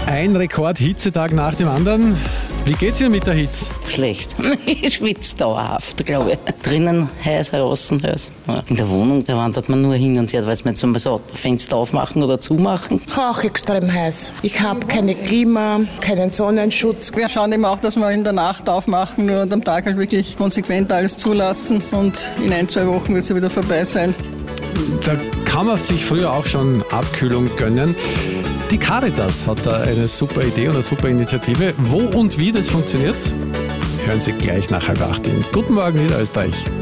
Ein Rekord-Hitzetag nach dem anderen. Wie geht's Ihnen mit der Hitze? Schlecht. Ich schwitze dauerhaft, glaube ich. Drinnen heiß, draußen heiß. Ja. In der Wohnung, da wandert man nur hin und her, weiß man jetzt mal so, Fenster aufmachen oder zumachen. Auch extrem heiß. Ich habe keine Klima, keinen Sonnenschutz. Wir schauen eben auch, dass wir in der Nacht aufmachen, nur am Tag halt wirklich konsequent alles zulassen und in 1-2 Wochen wird es ja wieder vorbei sein. Da kann man sich früher auch schon Abkühlung gönnen. Die Caritas hat da eine super Idee und eine super Initiative. Wo und wie das funktioniert, hören Sie gleich nach 7:30 in Guten Morgen Niederösterreich.